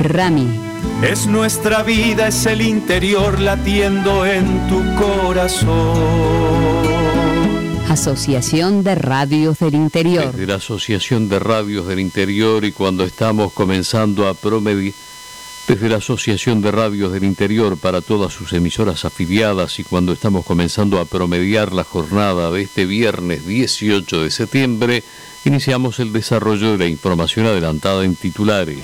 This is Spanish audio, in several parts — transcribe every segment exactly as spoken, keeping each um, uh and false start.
Rami. Es nuestra vida, es el interior latiendo en tu corazón. Asociación de Radios del Interior. Desde la Asociación de Radios del Interior, y cuando estamos comenzando a promediar, desde la Asociación de Radios del Interior para todas sus emisoras afiliadas, y cuando estamos comenzando a promediar la jornada de este viernes dieciocho de septiembre, iniciamos el desarrollo de la información adelantada en titulares.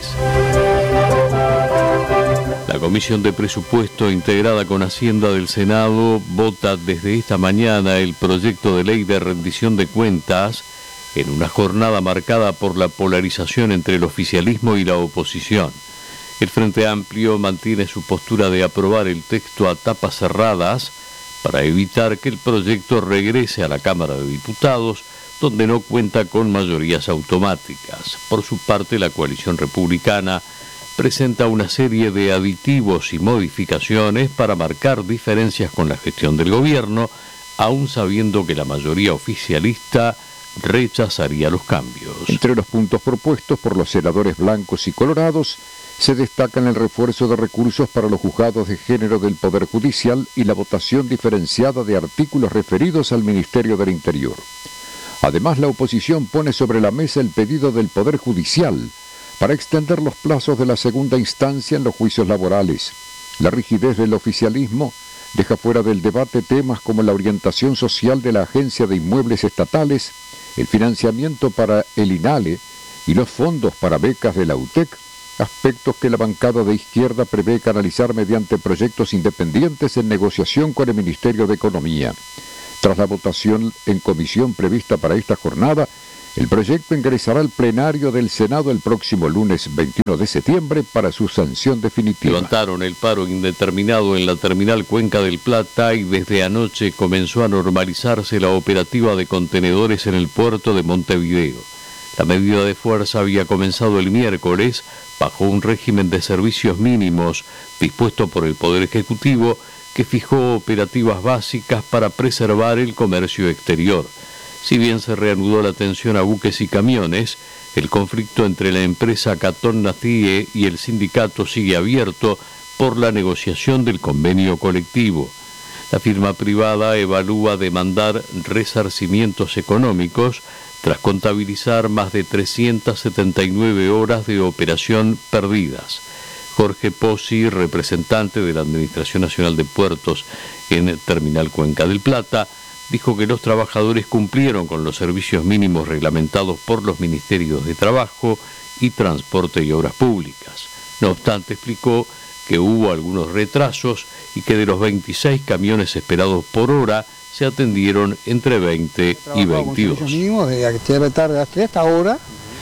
La Comisión de Presupuesto, integrada con Hacienda del Senado, vota desde esta mañana el proyecto de ley de rendición de cuentas en una jornada marcada por la polarización entre el oficialismo y la oposición. El Frente Amplio mantiene su postura de aprobar el texto a tapas cerradas para evitar que el proyecto regrese a la Cámara de Diputados, donde no cuenta con mayorías automáticas. Por su parte, la coalición republicana presenta una serie de aditivos y modificaciones para marcar diferencias con la gestión del gobierno, aún sabiendo que la mayoría oficialista rechazaría los cambios. Entre los puntos propuestos por los senadores blancos y colorados se destacan el refuerzo de recursos para los juzgados de género del Poder Judicial y la votación diferenciada de artículos referidos al Ministerio del Interior. Además, la oposición pone sobre la mesa el pedido del Poder Judicial para extender los plazos de la segunda instancia en los juicios laborales. La rigidez del oficialismo deja fuera del debate temas como la orientación social de la Agencia de Inmuebles Estatales, el financiamiento para el INALE y los fondos para becas de la U T E C, aspectos que la bancada de izquierda prevé canalizar mediante proyectos independientes en negociación con el Ministerio de Economía. Tras la votación en comisión prevista para esta jornada, el proyecto ingresará al plenario del Senado el próximo lunes veintiuno de septiembre para su sanción definitiva. Levantaron el paro indeterminado en la terminal Cuenca del Plata y desde anoche comenzó a normalizarse la operativa de contenedores en el puerto de Montevideo. La medida de fuerza había comenzado el miércoles bajo un régimen de servicios mínimos dispuesto por el Poder Ejecutivo, que fijó operativas básicas para preservar el comercio exterior. Si bien se reanudó la atención a buques y camiones, el conflicto entre la empresa Catón Nacie y el sindicato sigue abierto por la negociación del convenio colectivo. La firma privada evalúa demandar resarcimientos económicos tras contabilizar más de trescientas setenta y nueve horas de operación perdidas. Jorge Pozzi, representante de la Administración Nacional de Puertos en Terminal Cuenca del Plata, dijo que los trabajadores cumplieron con los servicios mínimos reglamentados por los Ministerios de Trabajo y Transporte y Obras Públicas. No obstante, explicó que hubo algunos retrasos y que de los veintiséis camiones esperados por hora se atendieron entre veinte y veintidós. Con mínimos, desde que de tarde hasta esta hora,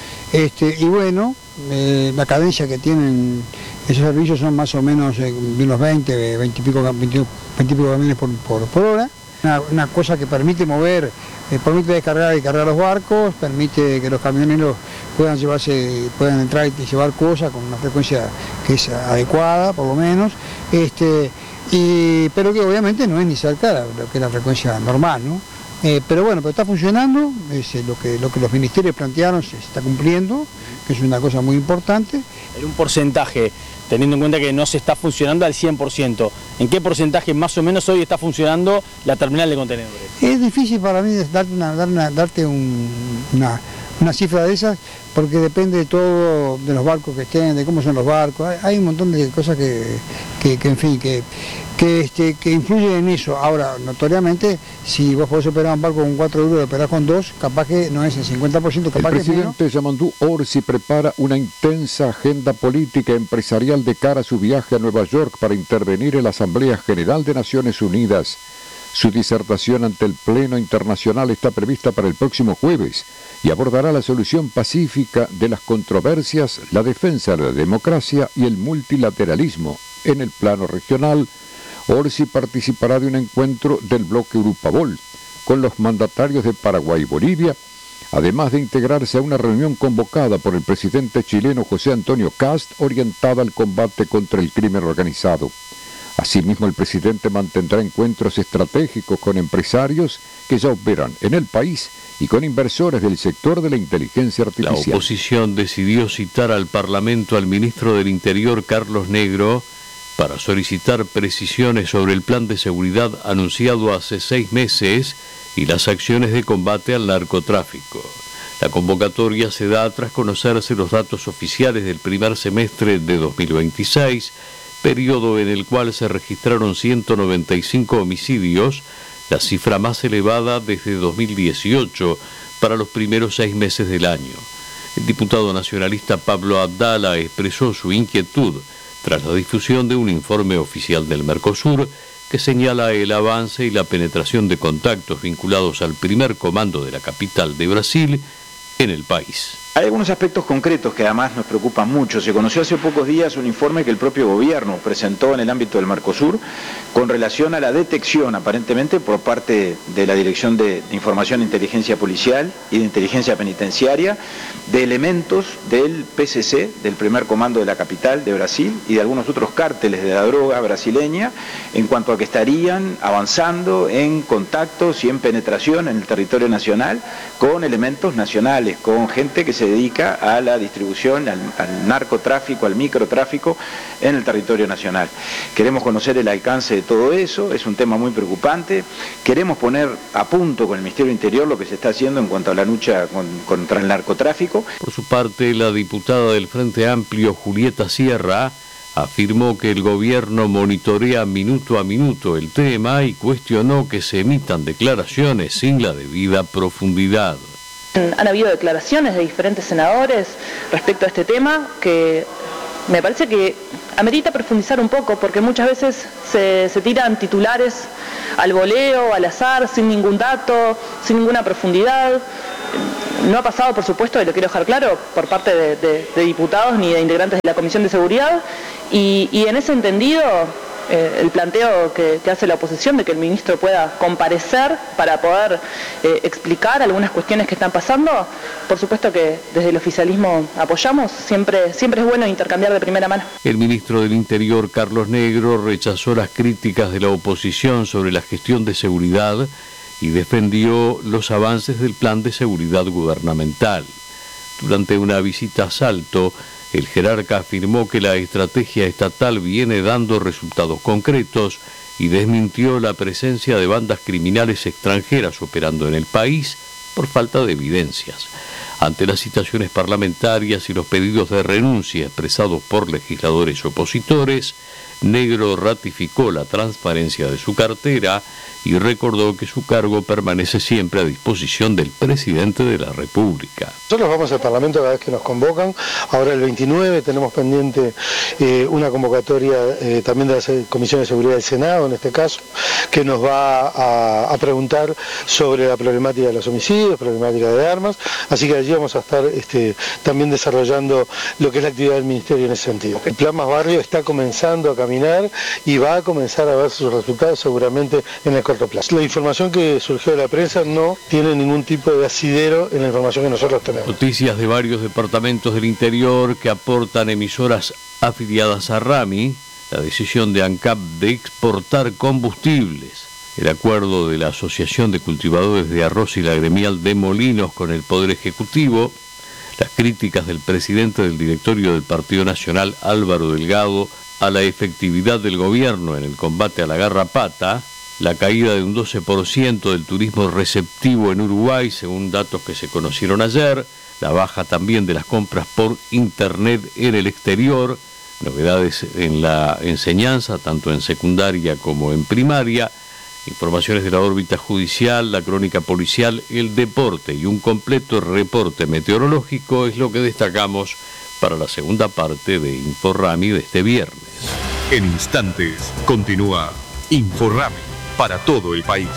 este, y bueno, eh, la cadencia que tienen esos servicios son más o menos eh, unos veinte, veinte y pico, veinte, veinte y pico camiones por, por, por hora. Una, una cosa que permite mover, eh, permite descargar y cargar los barcos, permite que los camioneros puedan llevarse, puedan entrar y llevar cosas con una frecuencia que es adecuada, por lo menos, este, y, pero que obviamente no es ni cerca de lo que es la frecuencia normal, ¿no? Eh, pero bueno, pero está funcionando, es lo que, lo que los ministerios plantearon se está cumpliendo, que es una cosa muy importante. En un porcentaje, teniendo en cuenta que no se está funcionando al cien por ciento, ¿en qué porcentaje más o menos hoy está funcionando la terminal de contenedores? Es difícil para mí darte una, dar una, darte un, una, una cifra de esas, porque depende de todo, de los barcos que estén, de cómo son los barcos, hay, hay un montón de cosas que, que, que en fin, que, que, este, que influyen en eso. Ahora, notoriamente, si vos podés operar un barco con cuatro euros y operás con dos, capaz que no es el cincuenta por ciento, capaz que es menos. El presidente Yamandú Orsi prepara una intensa agenda política empresarial de cara a su viaje a Nueva York para intervenir en la Asamblea General de Naciones Unidas. Su disertación ante el Pleno Internacional está prevista para el próximo jueves y abordará la solución pacífica de las controversias, la defensa de la democracia y el multilateralismo. En el plano regional, Orsi participará de un encuentro del bloque Urupabol con los mandatarios de Paraguay y Bolivia, además de integrarse a una reunión convocada por el presidente chileno José Antonio Kast orientada al combate contra el crimen organizado. Asimismo, el presidente mantendrá encuentros estratégicos con empresarios que ya operan en el país y con inversores del sector de la inteligencia artificial. La oposición decidió citar al Parlamento al ministro del Interior, Carlos Negro, para solicitar precisiones sobre el plan de seguridad anunciado hace seis meses y las acciones de combate al narcotráfico. La convocatoria se da tras conocerse los datos oficiales del primer semestre de dos mil veintiséis, periodo en el cual se registraron ciento noventa y cinco homicidios, la cifra más elevada desde dos mil dieciocho para los primeros seis meses del año. El diputado nacionalista Pablo Abdala expresó su inquietud tras la difusión de un informe oficial del Mercosur que señala el avance y la penetración de contactos vinculados al primer comando de la capital de Brasil en el país. Hay algunos aspectos concretos que además nos preocupan mucho. Se conoció hace pocos días un informe que el propio gobierno presentó en el ámbito del Mercosur con relación a la detección, aparentemente por parte de la Dirección de Información e Inteligencia Policial y de Inteligencia Penitenciaria, de elementos del P C C, del primer comando de la capital de Brasil, y de algunos otros cárteles de la droga brasileña, en cuanto a que estarían avanzando en contactos y en penetración en el territorio nacional con elementos nacionales, con gente que se se dedica a la distribución, al, al narcotráfico, al microtráfico en el territorio nacional. Queremos conocer el alcance de todo eso, es un tema muy preocupante. Queremos poner a punto con el Ministerio Interior lo que se está haciendo en cuanto a la lucha con, contra el narcotráfico. Por su parte, la diputada del Frente Amplio, Julieta Sierra, afirmó que el gobierno monitorea minuto a minuto el tema y cuestionó que se emitan declaraciones sin la debida profundidad. Han habido declaraciones de diferentes senadores respecto a este tema que me parece que amerita profundizar un poco, porque muchas veces se, se tiran titulares al voleo, al azar, sin ningún dato, sin ninguna profundidad. No ha pasado, por supuesto, y lo quiero dejar claro, por parte de, de, de diputados ni de integrantes de la Comisión de Seguridad, y, y en ese entendido eh, el planteo que, que hace la oposición de que el ministro pueda comparecer para poder eh, explicar algunas cuestiones que están pasando, por supuesto que desde el oficialismo apoyamos, siempre, siempre es bueno intercambiar de primera mano. El ministro del Interior, Carlos Negro, rechazó las críticas de la oposición sobre la gestión de seguridad y defendió los avances del plan de seguridad gubernamental. Durante una visita a Salto, el jerarca afirmó que la estrategia estatal viene dando resultados concretos y desmintió la presencia de bandas criminales extranjeras operando en el país por falta de evidencias. Ante las citaciones parlamentarias y los pedidos de renuncia expresados por legisladores opositores, Negro ratificó la transparencia de su cartera y recordó que su cargo permanece siempre a disposición del presidente de la República. Nosotros vamos al Parlamento cada vez que nos convocan. Ahora el veintinueve tenemos pendiente eh, una convocatoria eh, también de la Comisión de Seguridad del Senado, en este caso, que nos va a, a preguntar sobre la problemática de los homicidios, problemática de armas. Así que allí vamos a estar este, también desarrollando lo que es la actividad del Ministerio en ese sentido. El Plan Más Barrio está comenzando a caminar y va a comenzar a ver sus resultados seguramente en el corto plazo. La información que surgió de la prensa no tiene ningún tipo de asidero en la información que nosotros tenemos. Noticias de varios departamentos del interior que aportan emisoras afiliadas a Rami, la decisión de ANCAP de exportar combustibles, el acuerdo de la Asociación de Cultivadores de Arroz y la gremial de Molinos con el Poder Ejecutivo, las críticas del presidente del directorio del Partido Nacional, Álvaro Delgado, a la efectividad del gobierno en el combate a la garrapata, la caída de un doce por ciento del turismo receptivo en Uruguay, según datos que se conocieron ayer, la baja también de las compras por internet en el exterior, novedades en la enseñanza, tanto en secundaria como en primaria, informaciones de la órbita judicial, la crónica policial, el deporte y un completo reporte meteorológico es lo que destacamos para la segunda parte de InfoRami de este viernes. En instantes continúa InfoRami para todo el país.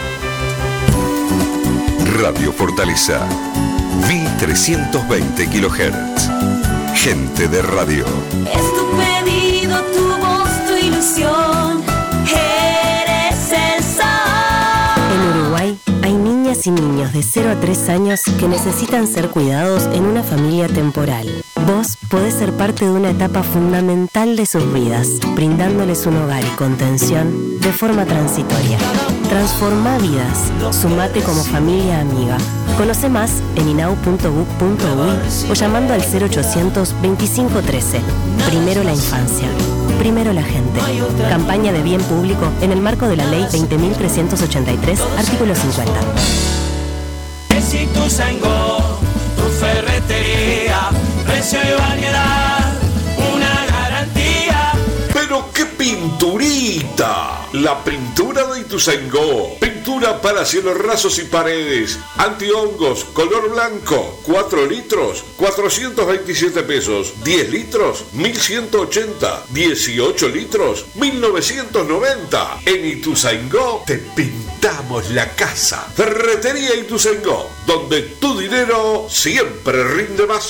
Radio Fortaleza, mil trescientos veinte kilohertz. Gente de radio. Es tu pedido, tu voz, tu ilusión. Eres el sol. En Uruguay hay niñas y niños de cero a tres años que necesitan ser cuidados en una familia temporal. Vos podés ser parte de una etapa fundamental de sus vidas, brindándoles un hogar y contención de forma transitoria. Transforma vidas. Sumate como familia amiga. Conoce más en inau punto gov punto uy o llamando al cero ochocientos veinticinco trece. Primero la infancia. Primero la gente. Campaña de bien público en el marco de la Ley veinte mil trescientos ochenta y tres, artículo cincuenta. Es Ituzaingó, tu ferretería, precio y variedad, una garantía. ¡Pero qué pinturita! La pintura de Ituzaingó. Pintura para cielos rasos y paredes. Antihongos, color blanco. cuatro litros, cuatrocientos veintisiete pesos. diez litros, mil ciento ochenta. dieciocho litros, mil novecientos noventa. En Ituzaingó te pintamos la casa. Ferretería Ituzaingó, donde tu dinero siempre rinde más.